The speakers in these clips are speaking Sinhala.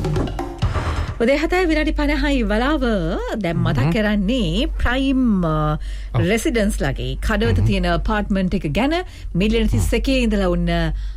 උදේ 7:50යි වලාව දැන් මතක් කරන්නේ ප්‍රයිම් රෙසිඩන්ස් ලගේ කඩවත තියෙන අපාර්ට්මන්ට් එක ගැන මිලියන 31 ඉඳලා උන්න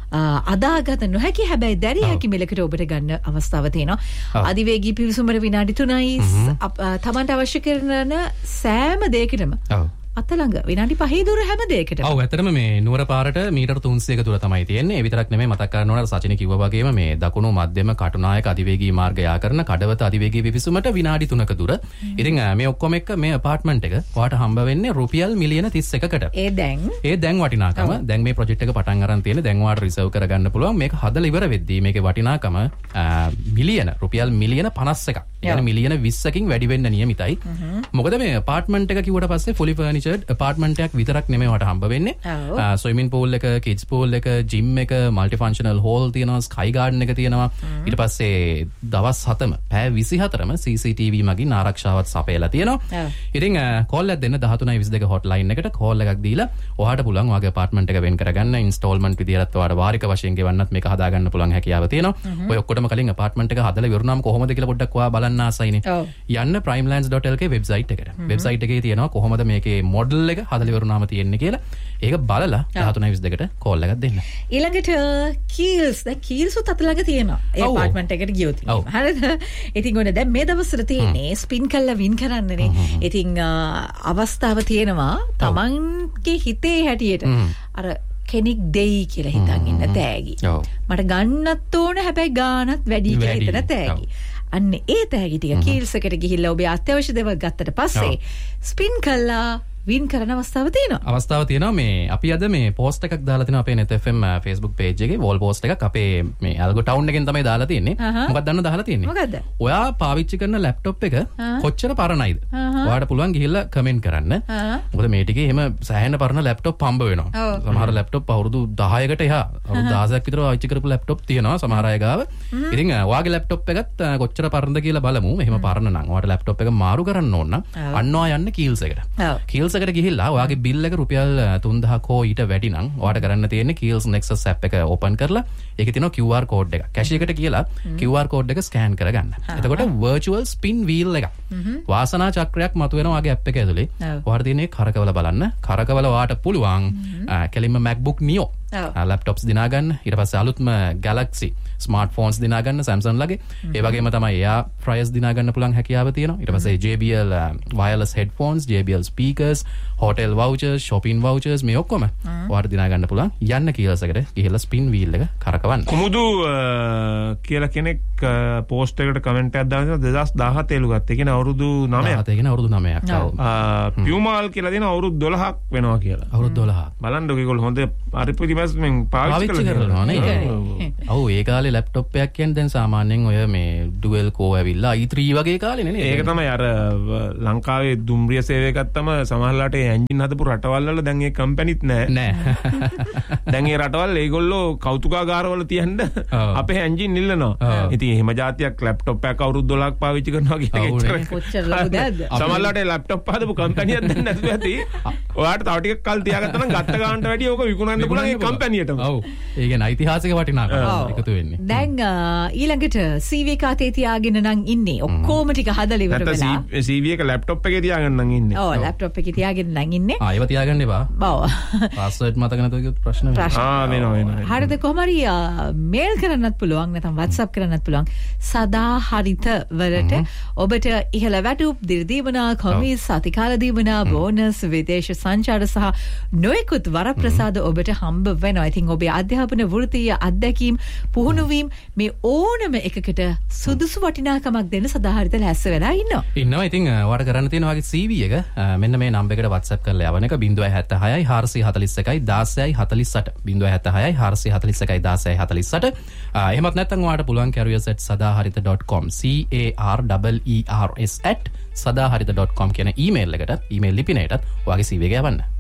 අදාගත නොහැකි හැබැයි දැරිය හැකි මිලකට ඔබට ගන්න අවස්ථාව තියෙනවා. අධිවේගී පිවිසුමට විනාඩි 3යි තමන්ට අවශ්‍ය කරන සෑම දෙයකටම අතලඟ විනාඩි 5 දුර හැම දෙයකටම. ඔව් ඇත්තටම මේ නුවර පාරට මීටර 300ක දුර තමයි තියෙන්නේ. ඒ විතරක් නෙමෙයි මතක් කරන්න ඕන සචින කිව්වා වගේම මේ දකුණු මධ්‍යම කටුනායක අධිවේගී මාර්ගය යා කරන කඩවත අධිවේගී පිවිසුමට විනාඩි 3ක දුර. ඉතින් මේ ඔක්කොම එක්ක මේ අපාර්ට්මන්ට් එක ඔයාට හම්බ වෙන්නේ රුපියල් මිලියන 31කට. ඒ දැන් වටිනාකම දැන් මේ ප්‍රොජෙක්ට් එක පටන් අරන් තියෙන දැන් ඔයාට රිසර්ව් කරගන්න පුළුවන්. මේක හදලා ඉවර වෙද්දී මේකේ වටිනාකම රුපියල් මිලියන 51ක්. يعني මිලියන 20කින් වැඩි වෙන්න නියමිතයි. මොකද මේ අපාර්ට්මන්ට් එක කිව්වට පස්සේ fully furnished apartment එකක් විතරක් නෙමෙයි වට හම්බ වෙන්නේ. ස්විමින් pool එක, kids pool එක, gym එක, multi functional hall තියෙනවා, sky garden එක තියෙනවා. ඊට පස්සේ දවස් 7ම පැය 24ම CCTV මගින් ආරක්ෂාවත් සපයලා තියෙනවා. ඉතින් කෝල් එකක් දෙන්න 1322 hotline එකට කෝල් එකක් දීලා ඔයාට පුළුවන් ඔයාගේ apartment එක වෙන් කරගන්න installment විදියට ඔයාට වාරික වශයෙන් ගෙවන්නත් මේක හදාගන්න පුළුවන් හැකියාව තියෙනවා. ඔය ඔක්කොටම කලින් apartment එක හදලා ඉවරුනාම කොහොමද කියලා පොඩ්ඩක් ඔයා බලන්න ආසයිනේ. යන්න primelands.lk website එකට. website එකේ තියෙනවා කොහොමද මේකේ model එක හදලා ඉවරුනාම තියෙන්නේ කියලා. ඒක බලලා 1322ට කෝල් එකක් දෙන්න. ඊළඟට කීල්ස් උත් අත ළඟ තියෙනවා. ඒ apartment එකට ගියොත්. හරිද? ඉතින් ඔන්න දැන් මේ දවස්වල තියෙන්නේ ස්පින් කරලා වින් කරන්නනේ. ඉතින් අවස්ථාව තියෙනවා තමන්ගේ හිතේ හැටියට අර කෙනෙක් දෙයි කියලා හිතන් ඉන්න තෑගි. මට ගන්නත් ඕන හැබැයි ගානත් වැඩි කියලා හිතන තෑගි. අන්න ඒ තෑගි ටික කීල්ස් එකට ගිහිල්ලා ඔබේ අත්‍යවශ්‍ය දේවල් ගත්තට පස්සේ ස්පින් කළා වින් කරන අවස්ථාව තියෙනවා මේ අපි අද මේ පෝස්ට් එකක් දාලා තිනවා අපේ net fm Facebook page එකේ වෝල් පෝස්ට් එකක් අපේ මේ ඇල්ගෝ ටවුන් එකෙන් තමයි දාලා තියෙන්නේ. මොකක්ද දන්නවද දාලා තියෙන්නේ? මොකද්ද? ඔයා පාවිච්චි කරන ලැප්ටොප් එක කොච්චර පරණයිද? ඔයාට පුළුවන් ගිහිල්ලා කමෙන්ට් කරන්න. මොකද මේ ටිකේ එහෙම සෑහෙන පරණ ලැප්ටොප් හම්බ වෙනවා. සමහර ලැප්ටොප් අවුරුදු 10කට එහා අවුරුදු 16ක් විතර පාවිච්චි කරපු ලැප්ටොප් තියෙනවා සමහර අය ගාව. ඉතින් ඔයාගේ ලැප්ටොප් එකත් කොච්චර පරණද කියලා බලමු. එහෙම පරණ නම් ඔයාට ලැප්ටොප් එක මාරු කරන්න ඕන නම් අන්න ඔයා යන්න කීල්ස් එකට. කීල්ස් එකට ගිහිල්ලා ඔයාගේ බිල් එක රුපියල් 3000 කෝ ඊට වැඩි නම් ඔයාට කරන්න තියෙන්නේ Keels Nexus app එක ඕපන් කරලා ඒකේ තියෙනවා QR code එක. කැෂ් එකට කියලා QR code එක ස්කෑන් කරගන්න. එතකොට virtual spin wheel එක. වාසනා චක්‍රයක් මතුවෙනවා ඔයාගේ app එක ඇතුලේ. ඔයාට තියෙන්නේ කරකවල බලන්න. කරකවල ඔයාට පුළුවන් කෙලින්ම MacBook Neo laptops දිනා ගන්න. ඊට පස්සේ අලුත්ම Galaxy smartphones දිනා ගන්න Samsung ලගේ. ඒ වගේම තමයි Air fryers දිනා ගන්න පුළුවන් හැකියාව තියෙනවා. ඊට පස්සේ JBL wireless headphones, JBL speakers, hotel vouchers, shopping vouchers මේ ඔක්කොම ඔයාලට දිනා ගන්න පුළුවන්. යන්න Keels එකට ගිහලා spin wheel එක කරකවන්න. කුමුදු කියලා කෙනෙක් post එකට comment එකක් දාලා 2017 එළුගත්ත. ඒ කියන්නේ අවුරුදු 9ක්. ඒ කියන්නේ අවුරුදු 9ක්. Pumal කියලා දෙන අවුරුදු 12ක් වෙනවා කියලා. අවුරුදු 12ක්. බලන්න ඔයගොල්ලෝ හොඳ පරිපූර්ණමස් මෙන් පාවිච්චි කරනවා නේ. ඔව් ඒ කාලේ ලැප්ටොප් එකක් කියන්නේ දැන් සාමාන්‍යයෙන් ඔය මේ dual core ඇවිල්ලා i3 වගේ කාලේ නේ. ඒක තමයි අර ලංකාවේ දුම්රිය සේවයකත් තම සමහරලාට එන්ජින් හදපු රටවල් වල දැන් ඒ කම්පැනිත් නැහැ. දැන් ඒ රටවල් ඒගොල්ලෝ කෞතුකාගාරවල තියන්න අපේ එන්ජින් ඉල්ලනවා. ඉතින් එහෙම જાතියක් ලැප්ටොප් එකක් අවුරුදු 12ක් පාවිච්චි කරනවා කියන්නේ කොච්චර ලොකුද? සමහරලාට ලැප්ටොප් හදපු කම්පැනියක් දැන් නැතුව ඇති. ඔයාලට තව ටිකක් කල් තියාගත්තා නම් ගත්ත ගානට වැඩිය ඕක විකුණන්න පුළුවන් ඒ කම්පැනියටම. ඔව්. ඒ කියන්නේ ඓතිහාසික වටිනාකම එකතු වෙන්නේ. දැන් ඊළඟට CV කාතේ තියාගෙන නම් ඉන්නේ. ඔක්කොම ටික හදලා ඉවර වෙලා. CV එක ලැප්ටොප් එකේ තියාගෙන නම් ඉන්නේ. ඔව් ලැප්ටොප් එකේ තියාගෙන නම් ඉන්නේ. ඒව තියාගන්න එපා. බව. පාස්වර්ඩ් මතක නැතුව කිව්වොත් ප්‍රශ්න වෙනවා. හරිද කොහොම හරි මේල් කරන්නත් පුළුවන් නැත්නම් WhatsApp කරන්නත් පුළුවන්. සදා හරිත වලට ඔබට ඉහළ වැටුප් දිර්දීවනා කොමිස් අතිකාල දීවනා බෝනස් විදේශ සංචාර සහ නොයෙකුත් වරප්‍රසාද ඔබට හම්බ වෙනවා. ඉතින් ඔබේ අධ්‍යාපන වෘත්තීය අත්දැකීම් පුහුණුවීම් මේ ඕනම එකකට සුදුසු වටිනාකමක් දෙන්න සදාහරිත ලැස්ස වෙලා ඉන්නවා. ඉතින් ඔයාලට කරන්න තියෙන වගේ CV එක මෙන්න මේ නම්බර් එකට WhatsApp කරලා යවන එක 076 441 1648 076 441 1648. එහෙමත් නැත්නම් ඔයාලට පුළුවන් careers@sadaharita.com careers@sadaharita.com කියන ඊමේල් එකටත් ඊමේල් ලිපිනයටත් ඔයාගේ CV එක යවන්න.